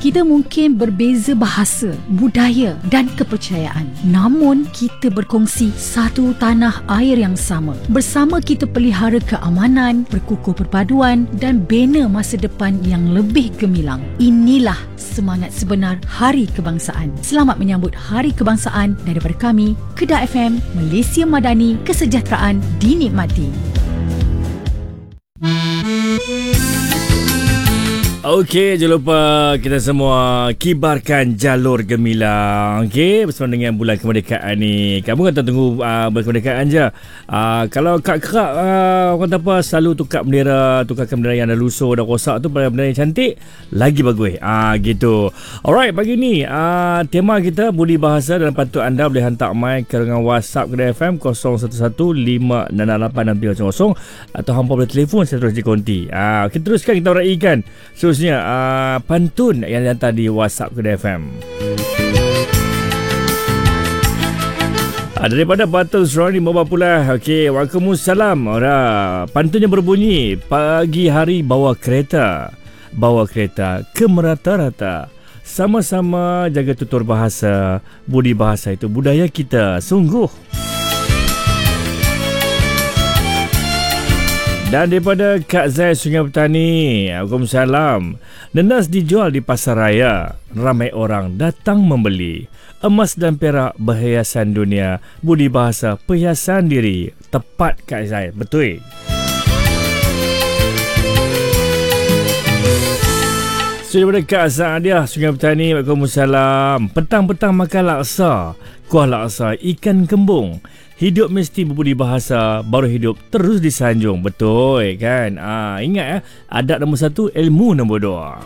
Kita mungkin berbeza bahasa, budaya dan kepercayaan, namun kita berkongsi satu tanah air yang sama. Bersama kita pelihara keamanan, perkukuh perpaduan dan bina masa depan yang lebih gemilang. Inilah semangat sebenar Hari Kebangsaan. Selamat menyambut Hari Kebangsaan daripada kami, Kedah FM, Malaysia Madani, kesejahteraan dinikmati. Okey, jangan lupa kita semua kibarkan jalur gemilang. Okey, bersama dengan bulan kemerdekaan ni. Kamu kan tunggu bulan kemerdekaan je. Kalau kak-kak orang kata apa, selalu tukarkan bendera yang dah lusuh, dah rosak tu pada bendera yang cantik, lagi bagus. Gitu. Alright, pagi ni tema kita budi bahasa dan pantun anda boleh hantar mic ke dengan WhatsApp Kedah FM 0115686300 atau hampa boleh telefon saya terus dikonti. Kita teruskan, kita raikan seterusnya pantun yang dihantar di WhatsApp Kedah FM. Daripada Batul Surani Mabah pula. Okey, Waalaikumsalam. Pantunnya berbunyi, pagi hari bawa kereta ke merata-rata. Sama-sama jaga tutur bahasa. Budi bahasa itu budaya kita sungguh. Dan daripada Kak Zai Sungai Petani, Waalaikumsalam. Nenas dijual di pasar raya, ramai orang datang membeli. Emas dan perak berhiasan dunia, budi bahasa perhiasan diri. Tepat Kak Zai, betul. So daripada Kak Zaidiah Sungai Petani, Waalaikumsalam. Petang-petang makan laksa, kuah laksa ikan kembung. Hidup mesti berbudi bahasa, baru hidup terus disanjung. Betul kan? Ingat adab nombor 1, ilmu nombor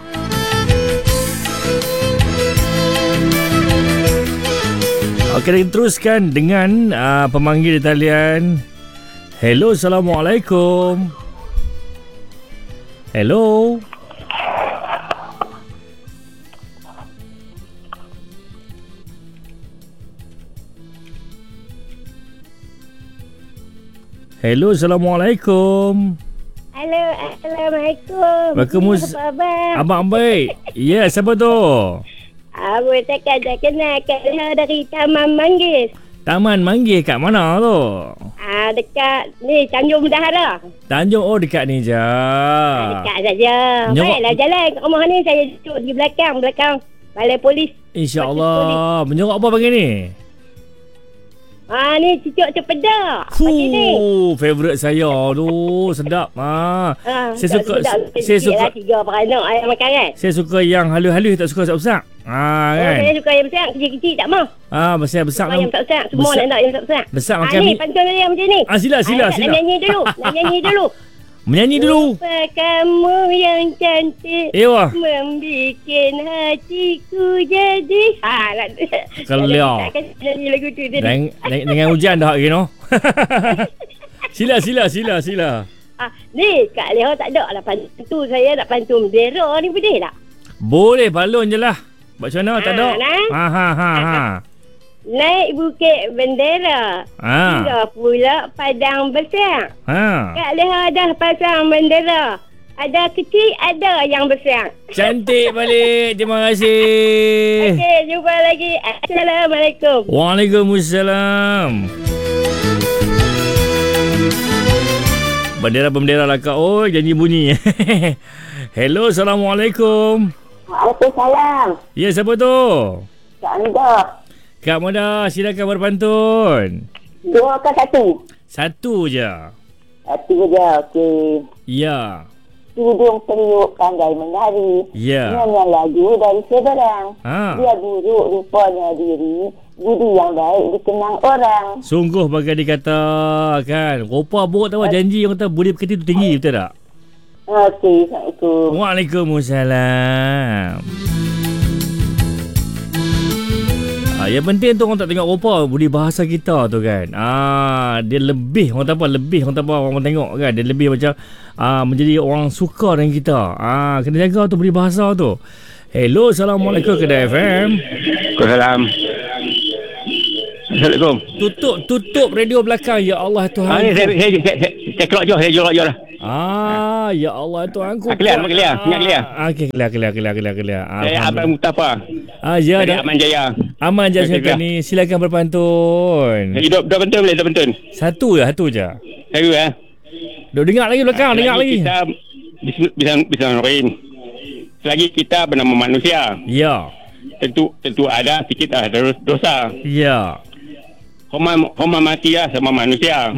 2. Okey, kita teruskan dengan pemanggil di talian. Hello, Assalamualaikum. Hello. Hello, Assalamualaikum. Hello, Assalamualaikum. Waalaikumsalam. Abang baik. Ya, siapa tu? Abang takkan tak kenal Kak Leha dari Taman Manggis. Taman Manggis kat mana tu? Dekat ni, Tanjung Bendahara. Tanjung, dekat ni je. Dekat saja. Baiklah jalan kat rumah ni, saya duduk di belakang balai polis. InsyaAllah. Menyorok apa pagi ni? Ni cucuk cempedak pagi ni. Favourite saya tu. Sedap. Saya suka tiga beranak ayam makan kan. Saya suka yang halus-halus, tak suka besar-besar. Kan. Saya suka yang besar, kecil-kecil tak mau. Besar-besar. Yang besar, semua nak yang besar. Besar makan ni pantun dia macam ni. Sila. Nak nyanyi dulu. Menyanyi dulu. Rupa kamu yang cantik, Ewa, membikin hatiku jadi. Kelia. Nyanyi lagu tu dia. Dengan hujan dah hari no. Sila. Ni Kak Leha tak ada lah pantun. Saya nak pantun bendera ni, boleh tak? Boleh, balon je lah. Macam mana tak ada? Naik bukit bendera, hingga pula padang besar. Kak Leha dah pasang bendera. Ada kecil, ada yang besar. Cantik balik. Terima kasih. Okey, jumpa lagi. Assalamualaikum. Waalaikumsalam. Bendera-bendera lah Kak. Janji bunyi. Hello, Assalamualaikum. Waalaikumsalam. Ya, siapa tu? Kak Anda. Kak Moda, silakan berpantun. 2 ke 1? 1 je. 1 je, okey. Ya. Hidung periuk pandai menari. Ya. Nyanyian lagu dari seberang. Dia buruk rupanya diri, budi yang baik dikenang orang. Sungguh bagai dikata kan. Rupa buruk tahu janji orang kata budi pekerti tu tinggi, betul tak? Okey, Assalamualaikum. Waalaikumsalam. Yang penting tu orang tak tengok rupa, budi bahasa kita tu kan. Dia lebih orang tak apa, orang tengok kan. Dia lebih macam menjadi orang suka dengan kita. Kena jaga tu budi bahasa tu. Hello, Assalamualaikum Kedah FM. Waalaikumsalam. Assalamualaikum. Tutup radio belakang, ya Allah Tuhan. Saya keluar je, saya keluar je lah. Ya Allah, tuanku. Clear. Ingat clear. Okey, clear. Saya Abang Mustafa. Ya, dari Aman Jaya. Aman Jaya sekarang ni. Silakan berpantun. Dua bentun. Satu je. Satu Duk dengar lagi belakang, dengar lagi. Kita bisa norin. Selagi kita bernama manusia. Ya. Tentu ada sikit dosa. Ya. Homa mati lah sama manusia.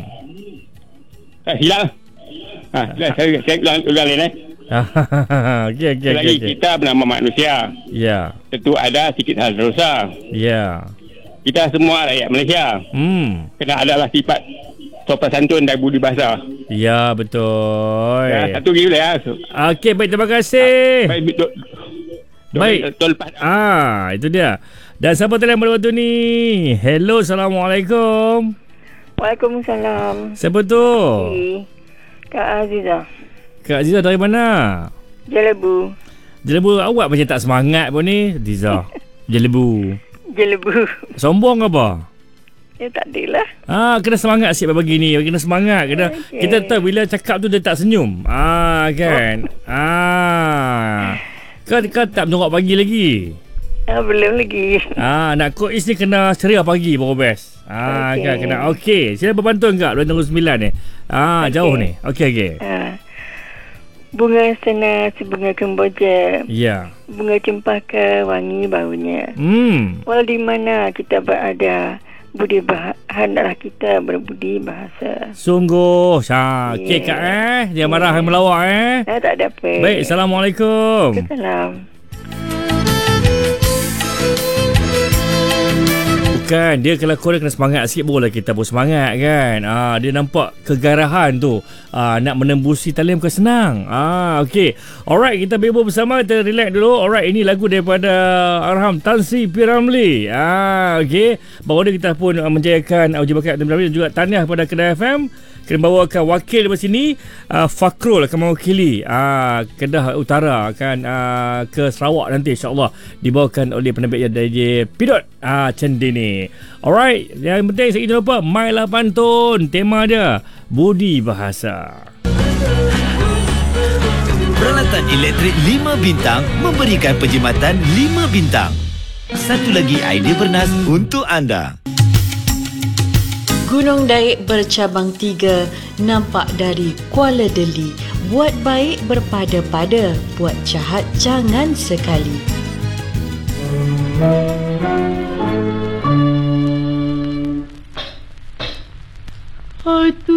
Silap. Saya ulang lain. Okey. Selagi kita bernama manusia. Ya. Tentu ada sikit dosa. Ya. Kita semua rakyat Malaysia. Kena adalah sifat sopan santun dan budi bahasa. Ya, betul. Satu lagi boleh. Okey, baik, terima kasih. Baik. Itu dia. Dan siapa tadi pada waktu ni? Hello, Assalamualaikum. Waalaikumsalam. Siapa tu? Kak Azizah. Kak Azizah dari mana? Jelebu. Awak macam tak semangat pun ni, Azizah. Jelebu. Sombong apa? Ya tak adalah. Kena semangat sikit pagi ni. Kena semangat. Kita tahu bila cakap tu dia tak senyum. Kan? Kau tak menunggu pagi lagi? Belum lagi. Nak quiz ni kena ceria pagi baru best. Kan kena. Okey, sila berpantun enggak 209 ni. Jauh ni. Okey. Bunga senar sebunga kemboja. Ya. Bunga cempaka wangi baunya. Walau di mana kita berada, budi hendaklah kita berbudi bahasa. Sungguh. Okey Kak Dia marah melawak Tak ada apa. Baik, Assalamualaikum. Waalaikumsalam. Bukan, dia kalau korang kena semangat sikit boleh kita pun semangat kan. Dia nampak kegarahan tu. Nak menembusi talian bukan senang. Okey. Alright, kita berbual bersama, kita relax dulu. Alright, ini lagu daripada Arham Tan Sri P. Ramlee. Okey. Baru ni kita pun menjayakan uji bakat dan juga tahniah kepada Kedah FM. Kena bawakan wakil dari sini, Fakrul akan mewakili Kedah Utara akan ke Sarawak nanti insya-Allah, dibawakan oleh penerbit DJ Pidot Cendini. Alright, yang penting saya jangan lupa Mailah Pantun, tema dia Budi Bahasa. Peralatan elektrik 5 bintang memberikan penjimatan 5 bintang. Satu lagi idea bernas untuk anda. Gunung Daik bercabang 3 nampak dari Kuala Deli. Buat baik berpada-pada, buat jahat jangan sekali. Itu